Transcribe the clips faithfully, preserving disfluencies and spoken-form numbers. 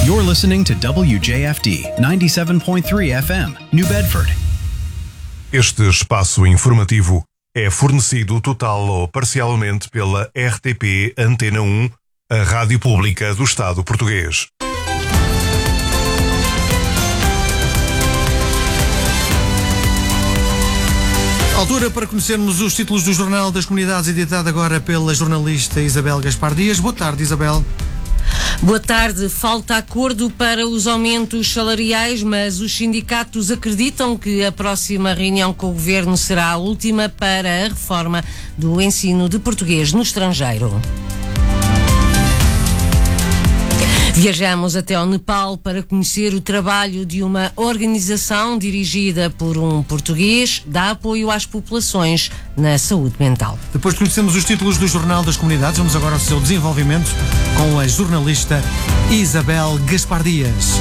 You're listening to W J F D ninety-seven point three F M, New Bedford. Este espaço informativo é fornecido total ou parcialmente pela R T P Antena um, a rádio pública do Estado português. Altura para conhecermos os títulos do Jornal das Comunidades, editado agora pela jornalista Isabel Gaspar Dias. Boa tarde, Isabel. Boa tarde. Falta acordo para os aumentos salariais, mas os sindicatos acreditam que a próxima reunião com o Governo será a última para a reforma do ensino de português no estrangeiro. Viajamos até ao Nepal para conhecer o trabalho de uma organização dirigida por um português, dá apoio às populações na saúde mental. Depois de conhecermos os títulos do Jornal das Comunidades, vamos agora ao seu desenvolvimento com a jornalista Isabel Gaspar Dias.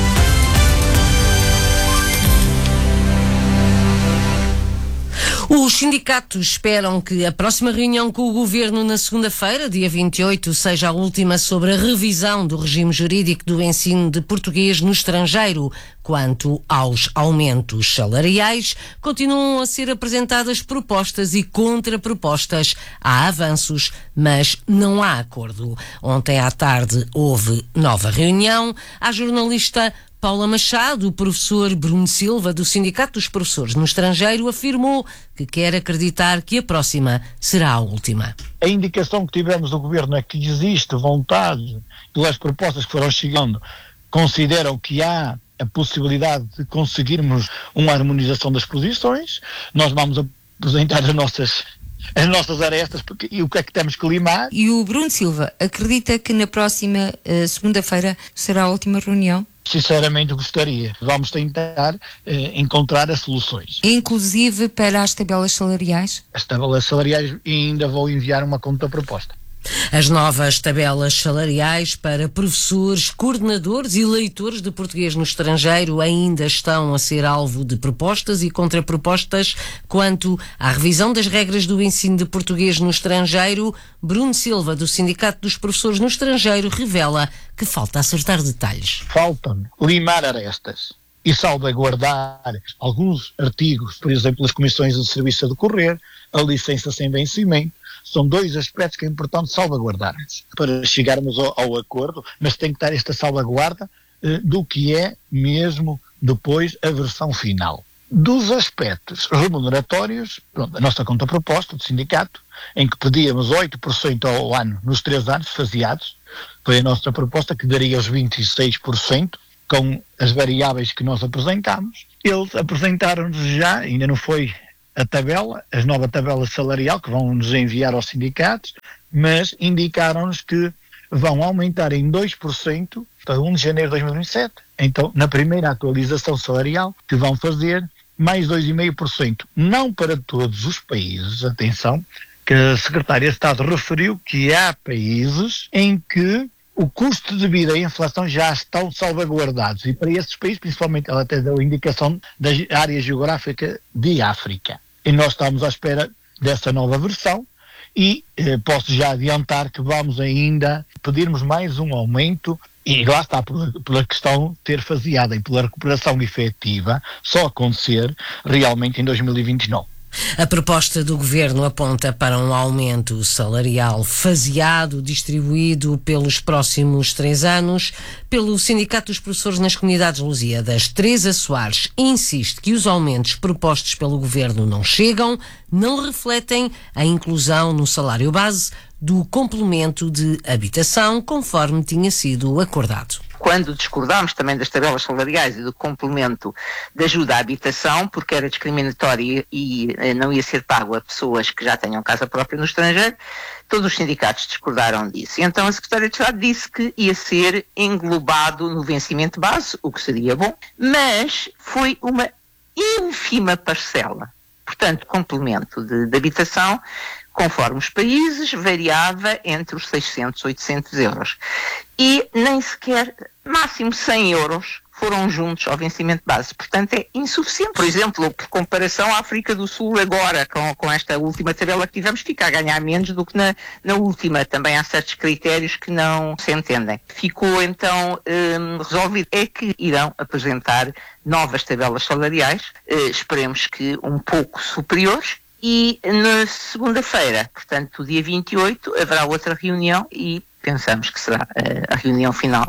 Os sindicatos esperam que a próxima reunião com o Governo na segunda-feira, dia vinte e oito, seja a última sobre a revisão do regime jurídico do ensino de português no estrangeiro. Quanto aos aumentos salariais, continuam a ser apresentadas propostas e contrapropostas. Há avanços, mas não há acordo. Ontem à tarde houve nova reunião. A jornalista Paula Machado, o professor Bruno Silva, do Sindicato dos Professores no Estrangeiro, afirmou que quer acreditar que a próxima será a última. A indicação que tivemos do Governo é que existe vontade, pelas propostas que foram chegando, consideram que há a possibilidade de conseguirmos uma harmonização das posições. Nós vamos apresentar as nossas... as nossas arestas, porque, e o que é que temos que limar. E o Bruno Silva acredita que na próxima uh, segunda-feira será a última reunião? Sinceramente gostaria. Vamos tentar uh, encontrar as soluções. Inclusive para as tabelas salariais? As tabelas salariais, ainda vou enviar uma contraproposta. As novas tabelas salariais para professores, coordenadores e leitores de português no estrangeiro ainda estão a ser alvo de propostas e contrapropostas. Quanto à revisão das regras do ensino de português no estrangeiro, Bruno Silva, do Sindicato dos Professores no Estrangeiro, revela que falta acertar detalhes. Faltam limar arestas e salvaguardar alguns artigos, por exemplo, as comissões de serviço a decorrer, a licença sem vencimento. São dois aspectos que é importante salvaguardarmos para chegarmos ao, ao acordo, mas tem que estar esta salvaguarda eh, do que é mesmo depois a versão final. Dos aspectos remuneratórios, pronto, a nossa contraproposta do sindicato, em que pedíamos oito por cento ao ano nos três anos faseados, foi a nossa proposta que daria os vinte e seis por cento com as variáveis que nós apresentámos. Eles apresentaram-nos já, ainda não foi a tabela, a nova tabela salarial que vão nos enviar aos sindicatos, mas indicaram-nos que vão aumentar em dois por cento para primeiro de janeiro de dois mil e vinte e sete. Então, na primeira atualização salarial que vão fazer, mais dois vírgula cinco por cento. Não para todos os países, atenção, que a Secretária de Estado referiu que há países em que o custo de vida e a inflação já estão salvaguardados, e para esses países, principalmente, ela até deu indicação da área geográfica de África. E nós estamos à espera dessa nova versão e eh, posso já adiantar que vamos ainda pedirmos mais um aumento, e lá está, pela, pela questão de ter faseada e pela recuperação efetiva só acontecer realmente em dois mil e vinte e nove. A proposta do Governo aponta para um aumento salarial faseado, distribuído pelos próximos três anos. Pelo Sindicato dos Professores nas Comunidades Lusíadas, Teresa Soares insiste que os aumentos propostos pelo Governo não chegam, não refletem a inclusão no salário base do complemento de habitação, conforme tinha sido acordado. Quando discordámos também das tabelas salariais e do complemento de ajuda à habitação, porque era discriminatório e, e não ia ser pago a pessoas que já tenham casa própria no estrangeiro, todos os sindicatos discordaram disso. E então a Secretária de Estado disse que ia ser englobado no vencimento base, o que seria bom, mas foi uma ínfima parcela. Portanto, complemento de, de habitação, conforme os países, variava entre os seiscentos e oitocentos euros. E nem sequer, máximo cem euros, foram juntos ao vencimento de base. Portanto, é insuficiente. Por exemplo, por comparação, a África do Sul agora, com, com esta última tabela que tivemos, fica a ganhar menos do que na, na última. Também há certos critérios que não se entendem. Ficou, então, hum, resolvido. É que irão apresentar novas tabelas salariais, eh, esperemos que um pouco superiores, e na segunda-feira, portanto, dia vinte e oito, haverá outra reunião e pensamos que será eh, a reunião final.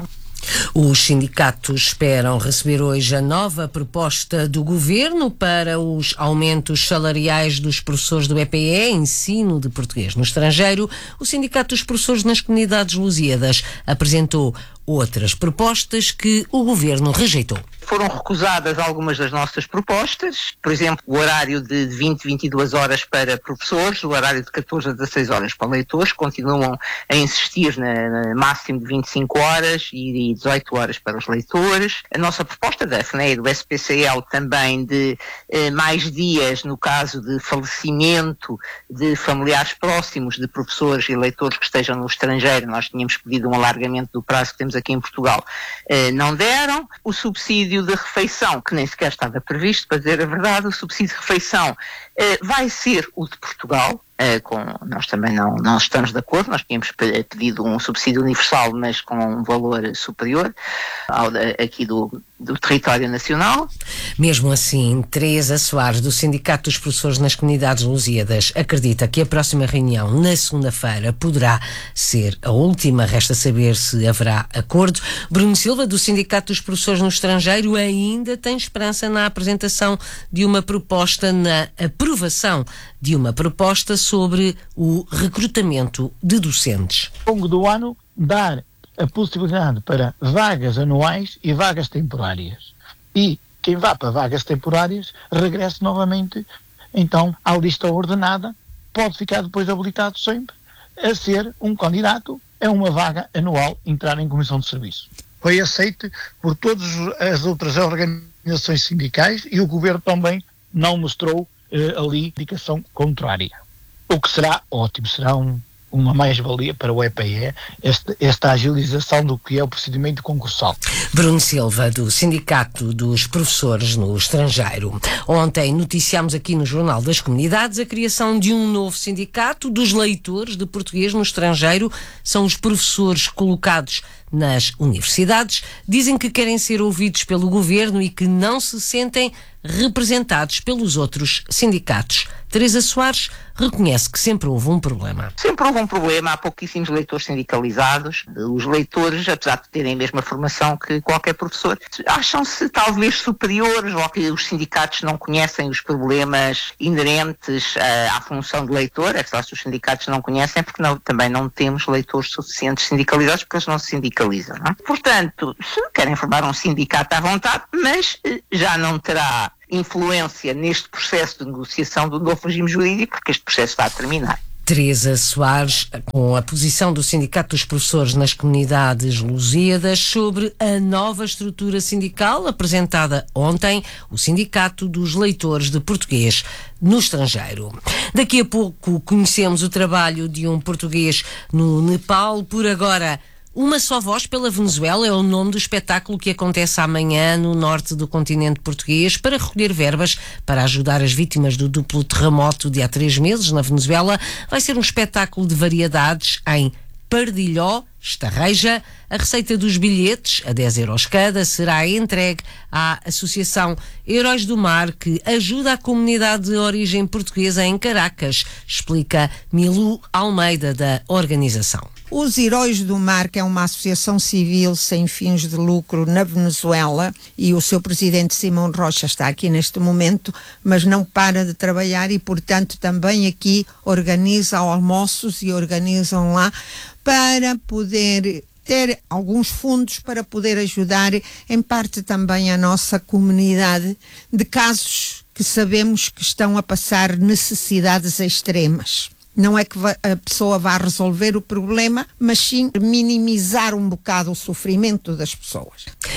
Os sindicatos esperam receber hoje a nova proposta do Governo para os aumentos salariais dos professores do E P E, Ensino de Português no Estrangeiro. O Sindicato dos Professores nas Comunidades Lusíadas apresentou outras propostas que o Governo rejeitou. Foram recusadas algumas das nossas propostas, por exemplo, o horário de vinte, vinte e duas horas para professores, o horário de catorze a dezasseis horas para leitores, continuam a insistir na, na máximo de vinte e cinco horas e dezoito horas para os leitores. A nossa proposta da F N E e do S P C L também de eh, mais dias no caso de falecimento de familiares próximos de professores e leitores que estejam no estrangeiro. Nós tínhamos pedido um alargamento do prazo que temos aqui em Portugal, eh, não deram. O subsídio de refeição, que nem sequer estava previsto, para dizer a verdade, o subsídio de refeição eh, vai ser o de Portugal. Uh, com, nós também não, não estamos de acordo, nós tínhamos pedido um subsídio universal, mas com um valor superior ao da, aqui do, do território nacional. Mesmo assim, Teresa Soares, do Sindicato dos Professores nas Comunidades Lusíadas, acredita que a próxima reunião, na segunda-feira, poderá ser a última. Resta saber se haverá acordo. Bruno Silva, do Sindicato dos Professores no Estrangeiro, ainda tem esperança na apresentação de uma proposta, na aprovação de uma proposta sobre o recrutamento de docentes. Ao longo do ano, dar a possibilidade para vagas anuais e vagas temporárias. E quem vá para vagas temporárias regresse novamente, então, à lista ordenada, pode ficar depois habilitado sempre a ser um candidato a uma vaga anual, entrar em comissão de serviço. Foi aceite por todas as outras organizações sindicais e o Governo também não mostrou eh, ali indicação contrária. O que será ótimo, será um, uma mais-valia para o E P E, esta, esta agilização do que é o procedimento concursal. Bruno Silva, do Sindicato dos Professores no Estrangeiro. Ontem noticiámos aqui no Jornal das Comunidades a criação de um novo sindicato dos leitores de português no estrangeiro. São os professores colocados nas universidades. Dizem que querem ser ouvidos pelo Governo e que não se sentem representados pelos outros sindicatos. Teresa Soares reconhece que sempre houve um problema. Sempre houve um problema, há pouquíssimos leitores sindicalizados. Os leitores, apesar de terem a mesma formação que qualquer professor, acham-se talvez superiores, ou que os sindicatos não conhecem os problemas inerentes à, à função de leitor. É que se os sindicatos não conhecem, porque não, também não temos leitores suficientes sindicalizados, porque eles não se sindicalizam. Não é? Portanto, se querem formar um sindicato à vontade, mas já não terá influência neste processo de negociação do novo regime jurídico, porque este processo está a terminar. Teresa Soares, com a posição do Sindicato dos Professores nas Comunidades Lusíadas sobre a nova estrutura sindical apresentada ontem, o Sindicato dos Leitores de Português no Estrangeiro. Daqui a pouco conhecemos o trabalho de um português no Nepal. Por agora, Uma Só Voz pela Venezuela é o nome do espetáculo que acontece amanhã no norte do continente português para recolher verbas para ajudar as vítimas do duplo terremoto de há três meses na Venezuela. Vai ser um espetáculo de variedades em Pardilhó, Estarreja. A receita dos bilhetes, a dez euros cada, será entregue à Associação Heróis do Mar, que ajuda a comunidade de origem portuguesa em Caracas, explica Milu Almeida, da organização. Os Heróis do Mar, que é uma associação civil sem fins de lucro na Venezuela, e o seu presidente Simão Rocha está aqui neste momento, mas não para de trabalhar e, portanto, também aqui organiza almoços e organizam lá para poder ter alguns fundos para poder ajudar em parte também a nossa comunidade de casos que sabemos que estão a passar necessidades extremas. Não é que a pessoa vá resolver o problema, mas sim minimizar um bocado o sofrimento das pessoas.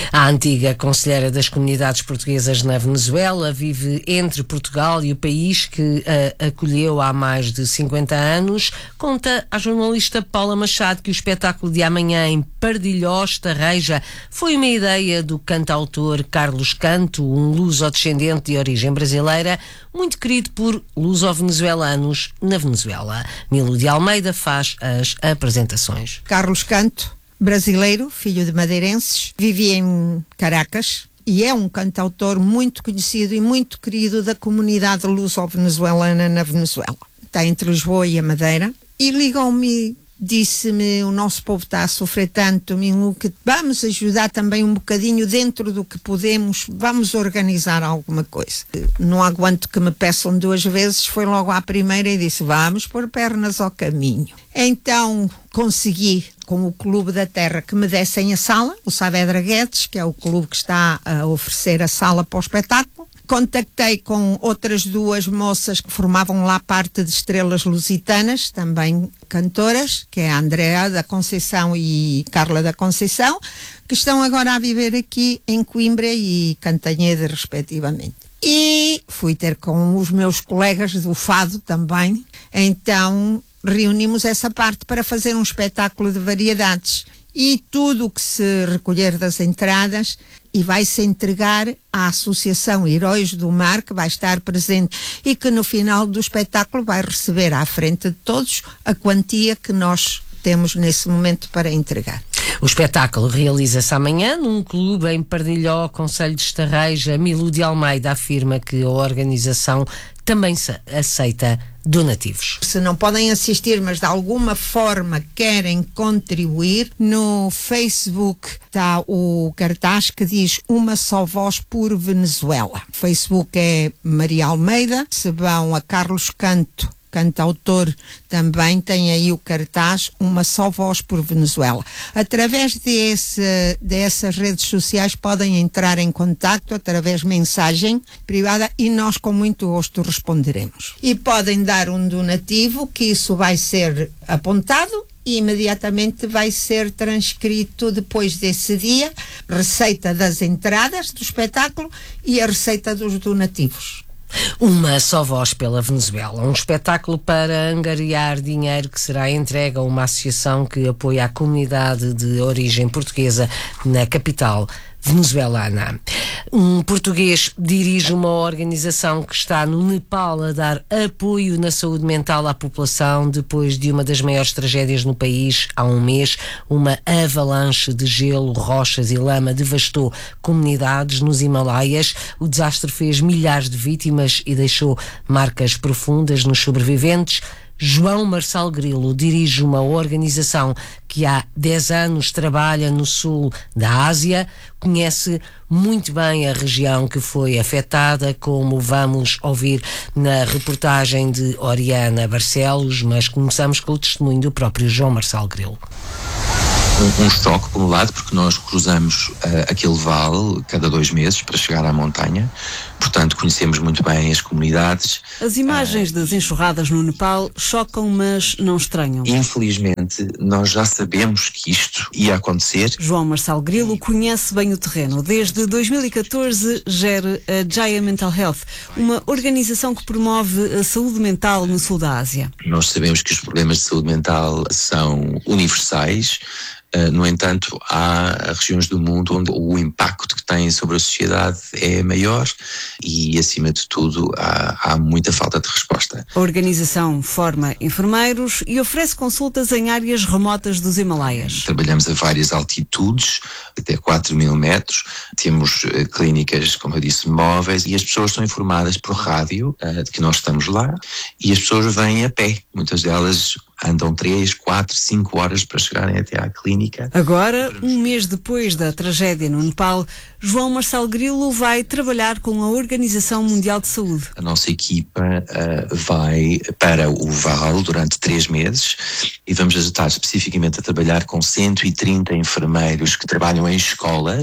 A antiga conselheira das comunidades portuguesas na Venezuela vive entre Portugal e o país que a acolheu há mais de cinquenta anos. Conta à jornalista Paula Machado que o espetáculo de amanhã em Pardilhós, Tarreja, foi uma ideia do cantautor Carlos Canto, um luso-descendente de origem brasileira, muito querido por luso-venezuelanos na Venezuela. Milo de Almeida faz as apresentações. Carlos Canto, brasileiro, filho de madeirenses, vivia em Caracas e é um cantautor muito conhecido e muito querido da comunidade luso-venezuelana na Venezuela. Está entre Lisboa e a Madeira e ligou-me, disse-me: o nosso povo está a sofrer tanto, Milu, que vamos ajudar também um bocadinho dentro do que podemos, vamos organizar alguma coisa. Não aguento que me peçam duas vezes, foi logo à primeira e disse: vamos pôr pernas ao caminho. Então consegui, com o Clube da Terra, que me dessem a sala, o Saavedra Guedes, que é o clube que está a oferecer a sala para o espetáculo. Contactei com outras duas moças que formavam lá parte de Estrelas Lusitanas, também cantoras, que é a Andrea da Conceição e Carla da Conceição, que estão agora a viver aqui em Coimbra e Cantanhede, respectivamente. E fui ter com os meus colegas do Fado também, então reunimos essa parte para fazer um espetáculo de variedades. E tudo o que se recolher das entradas e vai-se entregar à Associação Heróis do Mar, que vai estar presente e que no final do espetáculo vai receber à frente de todos a quantia que nós temos nesse momento para entregar. O espetáculo realiza-se amanhã num clube em Pardilhó, Concelho de Estarreja. Milo de Almeida afirma que a organização também aceita donativos. Se não podem assistir, mas de alguma forma querem contribuir, no Facebook está o cartaz que diz Uma Só Voz por Venezuela. O Facebook é Maria Almeida. Se vão a Carlos Canto, cantautor, também tem aí o cartaz Uma Só Voz por Venezuela. Através desse, dessas redes sociais podem entrar em contacto através de mensagem privada e nós com muito gosto responderemos. E podem dar um donativo, que isso vai ser apontado e imediatamente vai ser transcrito depois desse dia, receita das entradas do espetáculo e a receita dos donativos. Uma Só Voz pela Venezuela, um espetáculo para angariar dinheiro que será entregue a uma associação que apoia a comunidade de origem portuguesa na capital venezuelana. Um português dirige uma organização que está no Nepal a dar apoio na saúde mental à população depois de uma das maiores tragédias no país. Há um mês, uma avalanche de gelo, rochas e lama devastou comunidades nos Himalaias. O desastre fez milhares de vítimas e deixou marcas profundas nos sobreviventes. João Marçal Grilo dirige uma organização que há dez anos trabalha no sul da Ásia, conhece muito bem a região que foi afetada, como vamos ouvir na reportagem de Oriana Barcelos, mas começamos com o testemunho do próprio João Marçal Grilo. Um, um choque, por um lado, porque nós cruzamos uh, aquele vale cada dois meses para chegar à montanha, portanto conhecemos muito bem as comunidades. As imagens uh, das enxurradas no Nepal chocam, mas não estranham. Infelizmente, nós já sabemos que isto ia acontecer. João Marçal Grilo conhece bem o terreno. Desde dois mil e catorze gera a Jaya Mental Health, uma organização que promove a saúde mental no sul da Ásia. Nós sabemos que os problemas de saúde mental são universais. Uh, no entanto, há regiões do mundo onde o impacto que têm sobre a sociedade é maior e, acima de tudo, há, há muita falta de resposta. A organização forma enfermeiros e oferece consultas em áreas remotas dos Himalaias. Trabalhamos a várias altitudes, até quatro mil metros. Temos uh, clínicas, como eu disse, móveis, e as pessoas são informadas por rádio uh, de que nós estamos lá, e as pessoas vêm a pé. Muitas delas andam três, quatro, cinco horas para chegarem até à clínica. Agora, um mês depois da tragédia no Nepal, João Marçal Grilo vai trabalhar com a Organização Mundial de Saúde. A nossa equipa uh, vai para o Vale durante três meses e vamos estar especificamente a trabalhar com cento e trinta enfermeiros que trabalham em escolas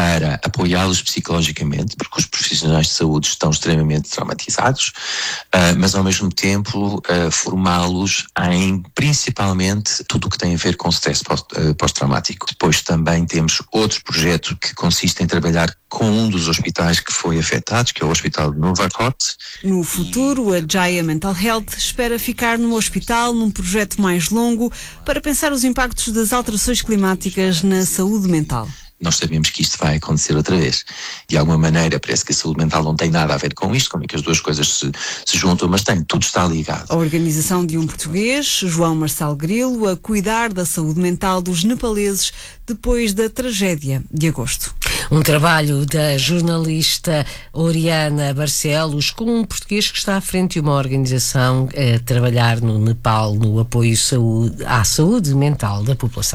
para apoiá-los psicologicamente, porque os profissionais de saúde estão extremamente traumatizados, uh, mas ao mesmo tempo uh, formá-los em principalmente tudo o que tem a ver com stress pós-traumático. Depois também temos outro projeto que consiste em trabalhar com um dos hospitais que foi afetado, que é o Hospital de Novarkot. No futuro, a Jaya Mental Health espera ficar no hospital num projeto mais longo para pensar os impactos das alterações climáticas na saúde mental. Nós sabemos que isto vai acontecer outra vez. De alguma maneira, parece que a saúde mental não tem nada a ver com isto, como é que as duas coisas se, se juntam, mas tem, tudo está ligado. A organização de um português, João Marçal Grilo, a cuidar da saúde mental dos nepaleses depois da tragédia de agosto. Um trabalho da jornalista Oriana Barcelos com um português que está à frente de uma organização a trabalhar no Nepal no apoio saúde, à saúde mental da população.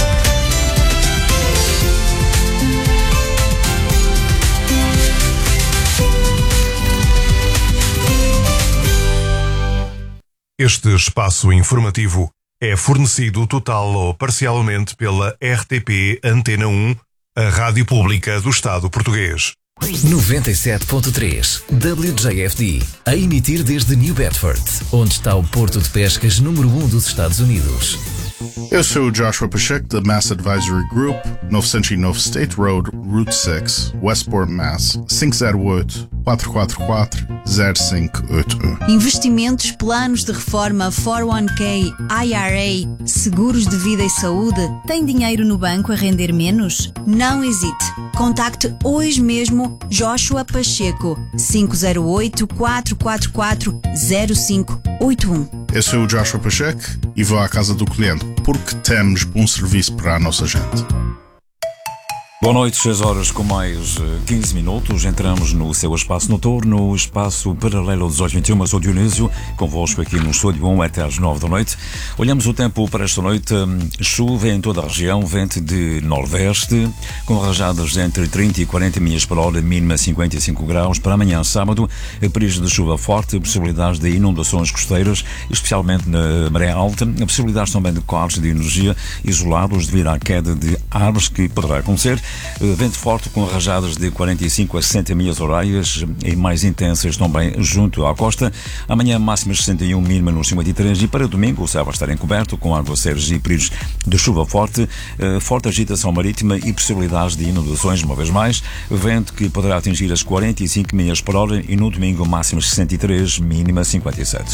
Este espaço informativo é fornecido total ou parcialmente pela R T P Antena um, a Rádio Pública do Estado Português. noventa e sete ponto três W J F D, a emitir desde New Bedford, onde está o porto de pescas número um dos Estados Unidos. Eu sou o Joshua Pacheco da Mass Advisory Group, novecentos e nove State Road, Route seis, Westport, Mass. cinco zero oito, quatro quatro quatro, zero cinco oito um. Investimentos, planos de reforma, quatro um K, I R A, seguros de vida e saúde. Tem dinheiro no banco a render menos? Não hesite. Contacte hoje mesmo Joshua Pacheco, cinco zero oito, quatro quatro quatro, zero cinco oito um. Eu sou o Joshua Pacheco e vou à casa do cliente, porque temos bom serviço para a nossa gente. Boa noite, seis horas com mais quinze minutos. Entramos no seu espaço noturno, no espaço paralelo dezoito vinte e um. Sou Dionísio, convosco aqui no Estúdio um até às nove da noite. Olhamos o tempo para esta noite. Chuva em toda a região, vento de nordeste, com rajadas entre trinta e quarenta milhas por hora, mínima cinquenta e cinco graus. Para amanhã, sábado, perigo de chuva forte, possibilidades de inundações costeiras, especialmente na maré alta. Possibilidades também de cortes de energia isolados devido à queda de árvores que poderá acontecer. Vento forte com rajadas de quarenta e cinco a sessenta milhas horárias e mais intensas também junto à costa. Amanhã máxima sessenta e um, mínima nos cinquenta e três, e para domingo o céu vai estar encoberto com aguaceiros e perigos de chuva forte, forte agitação marítima e possibilidades de inundações uma vez mais. Vento que poderá atingir as quarenta e cinco milhas por hora e no domingo máxima sessenta e três, mínima cinquenta e sete.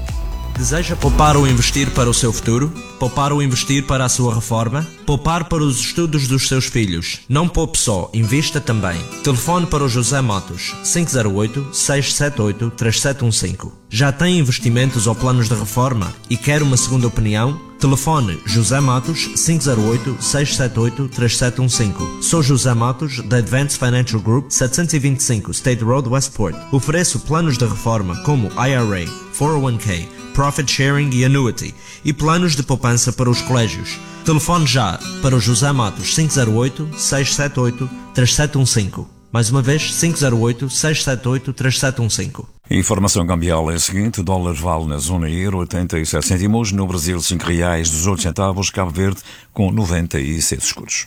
Deseja poupar ou investir para o seu futuro? Poupar ou investir para a sua reforma? Poupar para os estudos dos seus filhos? Não poupe só, invista também. Telefone para o José Matos, cinco zero oito, seis sete oito, três sete um cinco. Já tem investimentos ou planos de reforma e quer uma segunda opinião? Telefone José Matos, cinco zero oito, seis sete oito, três sete um cinco. Sou José Matos, da Advanced Financial Group, setecentos e vinte e cinco State Road, Westport. Ofereço planos de reforma como I R A, quatro um K, Profit Sharing e Annuity, e planos de poupança para os colégios. Telefone já para o José Matos, cinco zero oito, seis sete oito, três sete um cinco. Mais uma vez, cinco zero oito, seis sete oito, três sete um cinco. Informação cambial é a seguinte: o dólar vale na zona euro oitenta e sete cêntimos, no Brasil cinco reais dezoito centavos, Cabo Verde com noventa e seis escudos.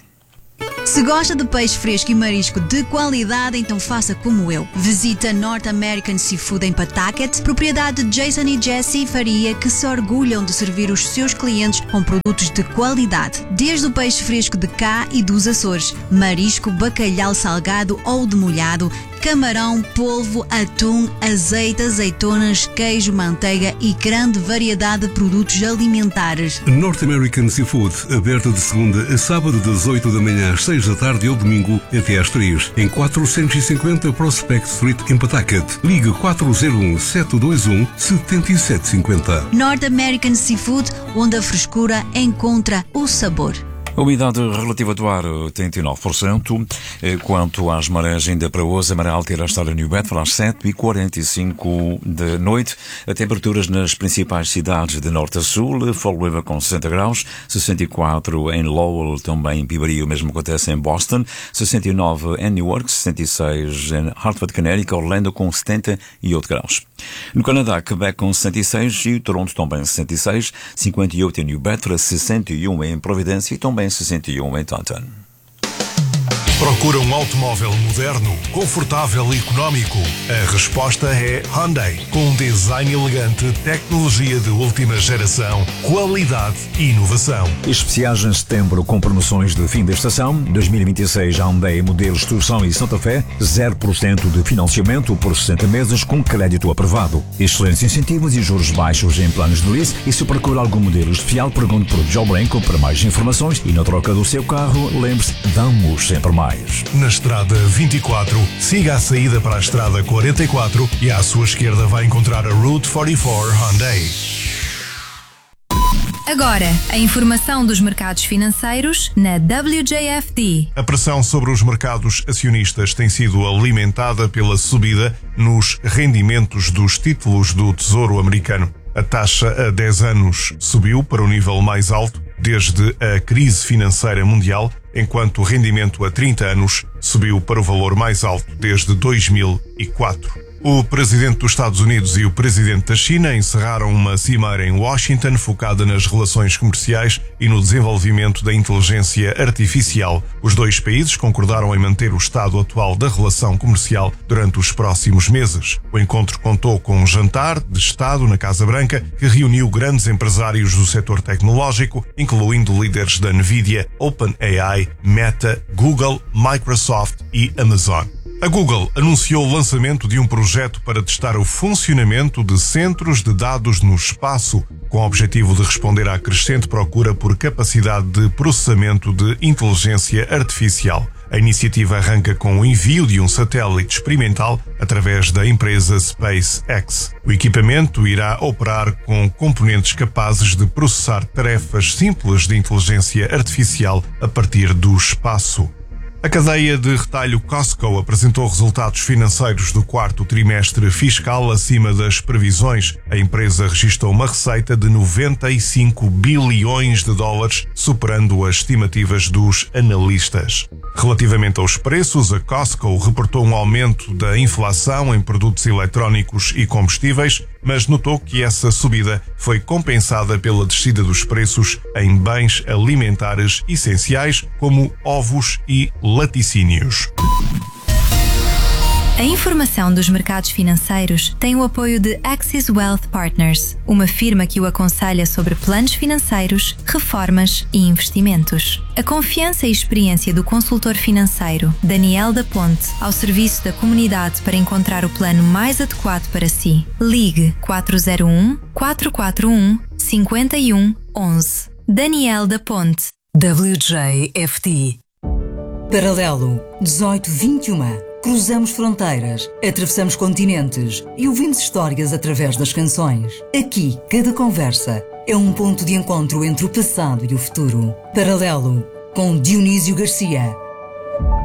Se gosta de peixe fresco e marisco de qualidade, então faça como eu. Visita North American Seafood em Pawtucket, propriedade de Jason e Jessie Faria, que se orgulham de servir os seus clientes com produtos de qualidade. Desde o peixe fresco de cá e dos Açores, marisco, bacalhau salgado ou demolhado, camarão, polvo, atum, azeite, azeitonas, queijo, manteiga e grande variedade de produtos alimentares. North American Seafood, aberta de segunda a sábado das oito da manhã às seis da tarde ou domingo até às três, em quatrocentos e cinquenta Prospect Street em Pawtucket. Ligue quatro zero um, sete dois um, sete sete cinco zero. North American Seafood, onde a frescura encontra o sabor. A umidade relativa do ar, oitenta e nove por cento. Quanto às marés, ainda para hoje, a maré alta irá estar a New Bedford às sete e quarenta e cinco da noite. A temperaturas nas principais cidades de norte a sul: Fall River com sessenta graus, sessenta e quatro em Lowell, também em Pibaria, o mesmo acontece em Boston, sessenta e nove em Newark, sessenta e seis em Hartford, Connecticut, Orlando com setenta e oito graus. No Canadá, Quebec com sessenta e seis e Toronto também sessenta e seis, cinquenta e oito em New Bedford, sessenta e um em Providência e também sessenta e um em Taunton. Procura um automóvel moderno, confortável e económico? A resposta é Hyundai, com um design elegante, tecnologia de última geração, qualidade e inovação. Especiais em setembro com promoções de fim da estação. dois mil e vinte e seis Hyundai modelos Tucson e Santa Fé, zero por cento de financiamento por sessenta meses com crédito aprovado. Excelentes incentivos e juros baixos em planos de lease. E se procura algum modelo especial, pergunte por Joe Branco para mais informações. E na troca do seu carro, lembre-se, damos sempre mais. Na estrada vinte e quatro, siga a saída para a estrada quarenta e quatro e à sua esquerda vai encontrar a Route quarenta e quatro Hyundai. Agora, a informação dos mercados financeiros na W J F D. A pressão sobre os mercados acionistas tem sido alimentada pela subida nos rendimentos dos títulos do Tesouro americano. A taxa a dez anos subiu para o nível mais alto desde a crise financeira mundial, enquanto o rendimento a trinta anos subiu para o valor mais alto desde dois mil e quatro. O presidente dos Estados Unidos e o presidente da China encerraram uma cimeira em Washington focada nas relações comerciais e no desenvolvimento da inteligência artificial. Os dois países concordaram em manter o estado atual da relação comercial durante os próximos meses. O encontro contou com um jantar de Estado na Casa Branca que reuniu grandes empresários do setor tecnológico, incluindo líderes da Nvidia, OpenAI, Meta, Google, Microsoft e Amazon. A Google anunciou o lançamento de um projeto para testar o funcionamento de centros de dados no espaço, com o objetivo de responder à crescente procura por capacidade de processamento de inteligência artificial. A iniciativa arranca com o envio de um satélite experimental através da empresa SpaceX. O equipamento irá operar com componentes capazes de processar tarefas simples de inteligência artificial a partir do espaço. A cadeia de retalho Costco apresentou resultados financeiros do quarto trimestre fiscal acima das previsões. A empresa registrou uma receita de noventa e cinco bilhões de dólares, superando as estimativas dos analistas. Relativamente aos preços, a Costco reportou um aumento da inflação em produtos eletrónicos e combustíveis, mas notou que essa subida foi compensada pela descida dos preços em bens alimentares essenciais, como ovos e laticínios. A informação dos mercados financeiros tem o apoio de Axis Wealth Partners, uma firma que o aconselha sobre planos financeiros, reformas e investimentos. A confiança e experiência do consultor financeiro Daniel da Ponte ao serviço da comunidade para encontrar o plano mais adequado para si. Ligue quatro zero um, quatro quatro um, cinco um um um. Daniel da Ponte. W J F D. Paralelo dezoito vinte e um. Cruzamos fronteiras, atravessamos continentes e ouvimos histórias através das canções. Aqui, cada conversa é um ponto de encontro entre o passado e o futuro. Paralelo, com Dionísio Garcia.